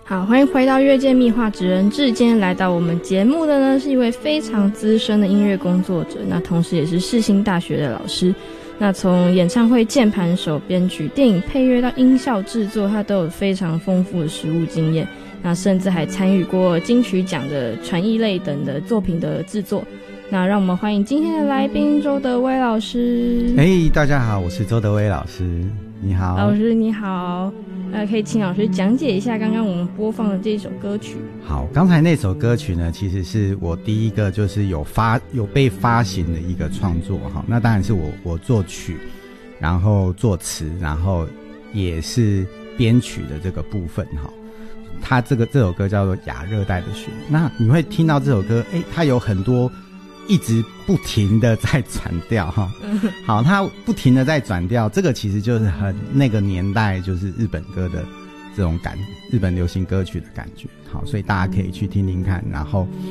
好，欢迎回到越界密话职人志。今天来到我们节目的呢，是一位非常资深的音乐工作者，那同时也是世新大学的老师。那从演唱会键盘手、编曲、电影配乐到音效制作，他都有非常丰富的实务经验。那甚至还参与过金曲奖的传艺类等的作品的制作。那让我们欢迎今天的来宾周德威老师。 大家好，我是周德威老师。你好。 老师你好。可以请老师讲解一下刚刚我们播放的这首歌曲。 好，刚才那首歌曲呢，其实是我第一个就是有被发行的一个创作哈。那当然是我作曲，然后作词，然后也是编曲的这个部分哈。它这首歌叫做《亚热带的雪》。那你会听到这首歌，它有很多一直不停的在转调哈。好，它不停的在转调，这个其实就是很那个年代就是日本歌的这种日本流行歌曲的感觉。好，所以大家可以去听听看，然后